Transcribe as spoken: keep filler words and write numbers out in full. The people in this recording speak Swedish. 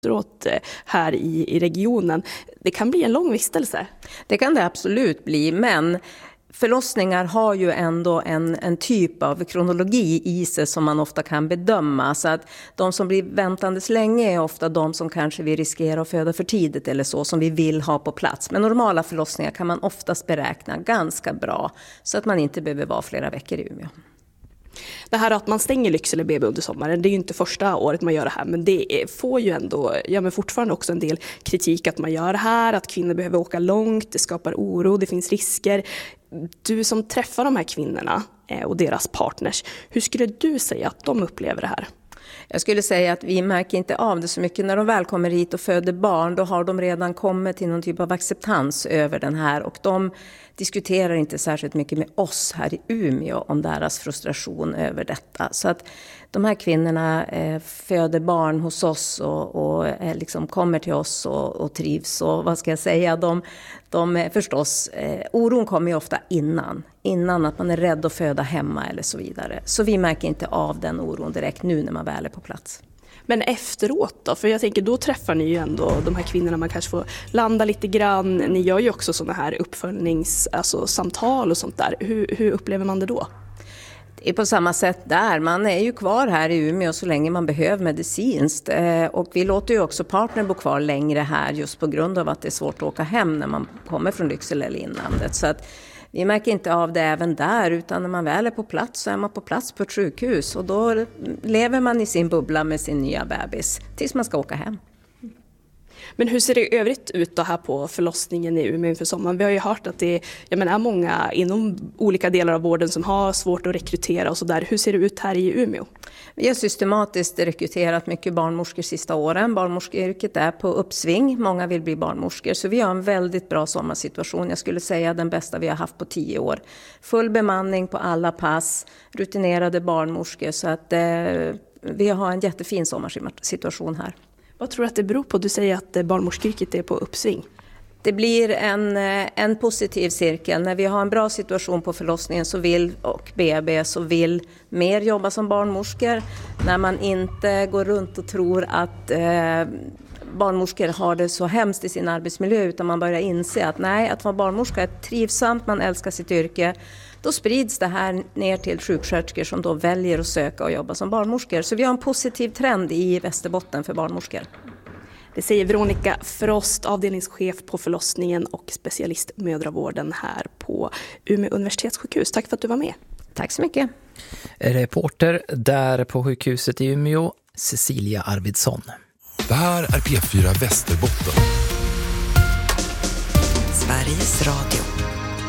efteråt här i, i regionen. Det kan bli en lång vistelse. Det kan det absolut bli, men förlossningar har ju ändå en, en typ av kronologi i sig som man ofta kan bedöma. Så att de som blir väntandes länge är ofta de som kanske vi riskerar att föda för tidigt eller så, som vi vill ha på plats. Men normala förlossningar kan man oftast beräkna ganska bra så att man inte behöver vara flera veckor i Umeå. Det här att man stänger Lycksele B B under sommaren, det är ju inte första året man gör det här, men det får ju ändå, ja men fortfarande också en del kritik att man gör det här, att kvinnor behöver åka långt, det skapar oro, det finns risker. Du som träffar de här kvinnorna och deras partners, hur skulle du säga att de upplever det här? Jag skulle säga att vi märker inte av det så mycket. När de väl kommer hit och föder barn, då har de redan kommit till någon typ av acceptans över den här. Och de diskuterar inte särskilt mycket med oss här i Umeå om deras frustration över detta. Så att de här kvinnorna eh, föder barn hos oss och, och eh, liksom kommer till oss och, och trivs. Och vad ska jag säga, de, de förstås, eh, oron kommer ju ofta innan. Innan att man är rädd att föda hemma eller så vidare. Så vi märker inte av den oron direkt nu när man väl är på plats. Men efteråt då? För jag tänker, då träffar ni ju ändå de här kvinnorna, man kanske får landa lite grann. Ni gör ju också sådana här uppföljnings, alltså samtal och sånt där. Hur, hur upplever man det då? Det är på samma sätt där. Man är ju kvar här i Umeå så länge man behöver medicinskt. Och vi låter ju också partner bo kvar längre här just på grund av att det är svårt att åka hem när man kommer från Lycksele eller inlandet. Så att vi märker inte av det även där, utan när man väl är på plats så är man på plats på ett sjukhus. Och då lever man i sin bubbla med sin nya bebis tills man ska åka hem. Men hur ser det i övrigt ut då här på förlossningen i Umeå inför sommaren? Vi har ju hört att det jag menar, är många inom olika delar av vården som har svårt att rekrytera och så där. Hur ser det ut här i Umeå? Vi har systematiskt rekryterat mycket barnmorskor sista åren. Barnmorskeyrket är på uppsving. Många vill bli barnmorskor. Så vi har en väldigt bra sommarsituation. Jag skulle säga den bästa vi har haft på tio år. Full bemanning på alla pass. Rutinerade barnmorskor. Så att eh, vi har en jättefin sommarsituation här. Vad tror du att det beror på? Du säger att barnmorskeyrket är på uppsving. Det blir en, en positiv cirkel. När vi har en bra situation på förlossningen så vill, och B B så vill mer jobba som barnmorskor. När man inte går runt och tror att eh, barnmorskor har det så hemskt i sin arbetsmiljö, utan man börjar inse att nej, att vara barnmorska är trivsamt, man älskar sitt yrke. Då sprids det här ner till sjuksköterskor som då väljer att söka och jobba som barnmorskor. Så vi har en positiv trend i Västerbotten för barnmorskor. Det säger Veronica Frost, avdelningschef på förlossningen och specialistmödravården här på Umeå universitetssjukhus. Tack för att du var med. Tack så mycket. Reporter där på sjukhuset i Umeå, Cecilia Arvidsson. Det här är P fyra Västerbotten. Sveriges Radio.